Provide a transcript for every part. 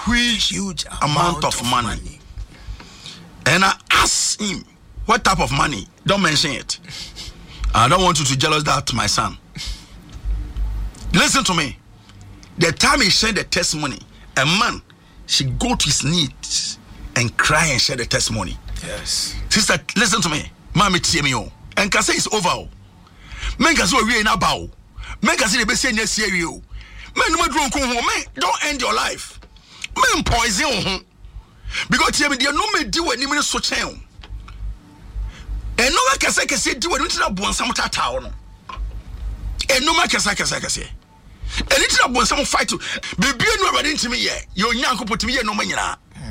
huge amount of money. And I asked him, what type of money? Don't mention it. I don't want you to jealous that my son. Listen to me. The time he shared the testimony, a man should go to his knees and cry and share the testimony. Yes. Sister, listen to me. Mommy, tell me, and can say it's over. Men can say we ain't about. Men can say the best thing yes you. Men don't end your life. Men poison. Because tell me, they no me do any minute so change. And no man can say do anything about some town. And no man can say. And it's not some fight to be no ready to me yet. Your yanko put me no money.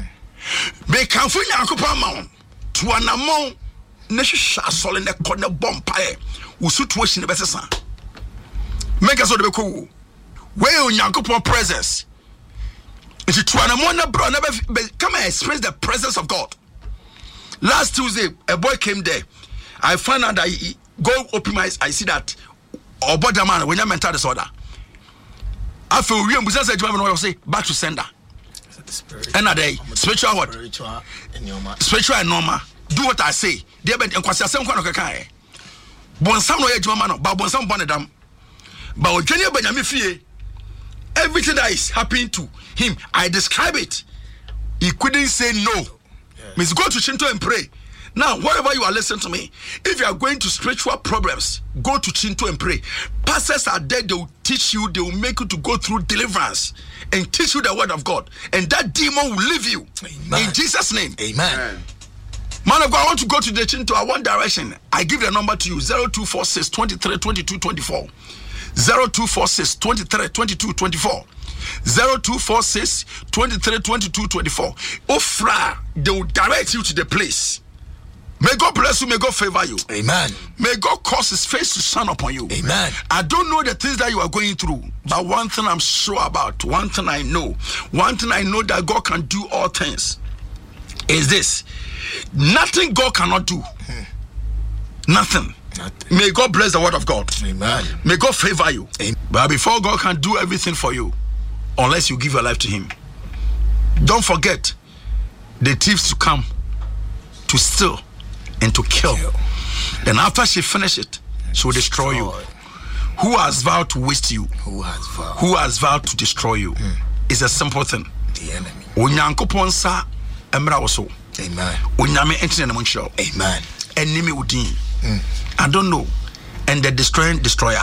Be can for yanko mount to an amount. Nesha sol in the corner bomb pie. We suit washing the best son. Make us all the cool. Where yanko presence. It's to an amount bro never come and express the presence of God. Last Tuesday, a boy came there. I found out that he go open my eyes. I see that about man when you mental disorder. After we say back to sender. And a day spiritual what? Spiritual and normal. Do what I say. There been enquire some kind of kakai. Bon some no edge but bon some bonedam. But Jenny Benjamin Fie, everything that is happening to him, I describe it. He couldn't say no. Means go to Chinto and pray. Now, wherever you are listening to me, if you are going to spiritual problems, go to Chinto and pray. Pastors are there, they will teach you, they will make you to go through deliverance and teach you the word of God. And that demon will leave you. Amen. In Jesus' name. Amen. Man of God, I want to go to the Chinto. I want direction. I give the number to you, 0246 23 22 24. 0246 23 22 24. 0246 23 22 24. Ofra, they will direct you to the place. May God bless you, may God favor you. Amen. May God cause his face to shine upon you. Amen. I don't know the things that you are going through, but one thing I'm sure about, one thing I know that God can do all things is this. Nothing God cannot do. Nothing. May God bless the word of God. Amen. May God favor you. Amen. But before God can do everything for you, unless you give your life to him, don't forget the thieves to come to steal and to kill. And after she finish it, she will destroy you. Who has vowed to waste you? Who has vowed to destroy you? It's a simple thing. The enemy. Onyankopon sa emra woso. Amen. Onyame entine na monhiro. Amen. Enemy udin. I don't know. And the destroyer.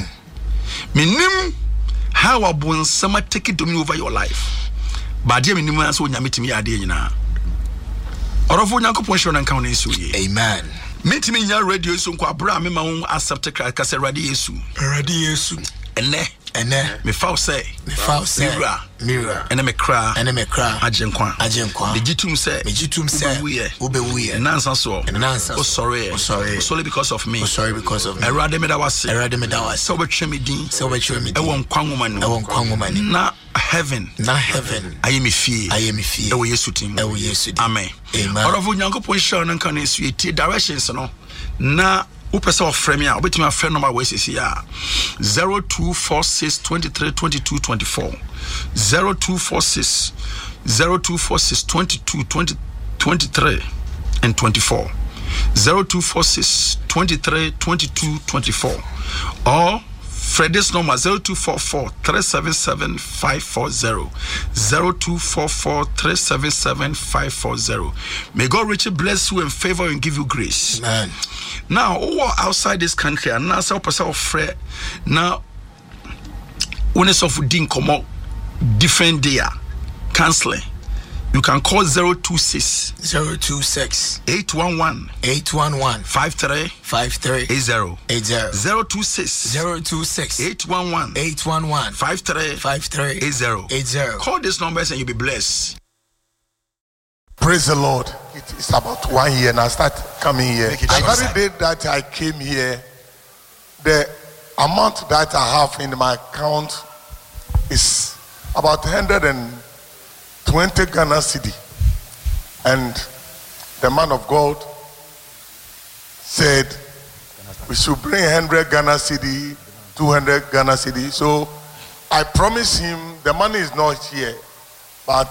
Minim how abonsama take it dominion over your life. But dear minim so onyame timi ade nyina. Orofo Nyankopon hwe nanka wona Yesu ye. Amen. Metimi nya radio Yesu nko abra me ma won accept Christ kase radio Yesu. Radio Yesu. Ene. Me foul say. Mirror. Ene me cry. Ajenkwa. Me jitum say. Ubewuye. Nansa so. Oh sorry because of me. Erade me da wase. So betwe me din. E won kwanwoma ni. Na heaven. Aye me fie. E wo Yesu tim. Amen. Orofo Nyankopon hwe nanka na Yesu tie directions no. Na upesa of frame ya obetimi afre number we sisi ya 0246 23 22 24 0246 22 23 and 24 0246 23 22 24 or Freddy's number 0244 377 540 0244 377 540. May God richly bless you and favor and give you grace. Amen. Now, outside this country, and now some person of friend now when it's of din come out different day canceling. You can call 026 811 53 80 026 811 53 80. Call these numbers and you'll be blessed. Praise the Lord. It is about 1 year and I start coming here. The very day that I came here, the amount that I have in my account is about 120 Ghana cedi. And the man of God said we should bring 100 Ghana cedi, 200 Ghana cedi. So I promised him the money is not here, but